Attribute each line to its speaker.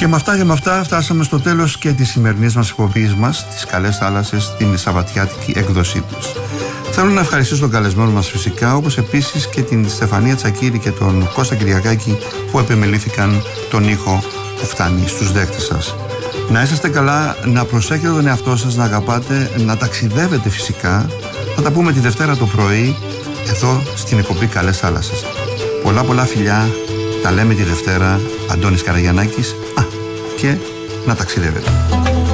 Speaker 1: Και με αυτά φτάσαμε στο τέλος και της σημερινής μας εκπομπής μας, τις Καλές Θάλασσες, την σαββατιάτικη έκδοσή τους. Θέλω να ευχαριστήσω τον καλεσμένο μας φυσικά, όπως επίσης και την Στεφανία Τσακίρη και τον Κώστα Κυριακάκη που επιμελήθηκαν τον ήχο που φτάνει στους δέχτες σας. Να είσαστε καλά, να προσέχετε τον εαυτό σας, να αγαπάτε, να ταξιδεύετε φυσικά. Θα τα πούμε τη Δευτέρα το πρωί εδώ στην εκπομπή Καλές Θάλασσες. Πολλά φιλιά, τα λέμε τη Δευτέρα. Αντώνης Καραγιαννάκης. Και να ταξιδεύετε.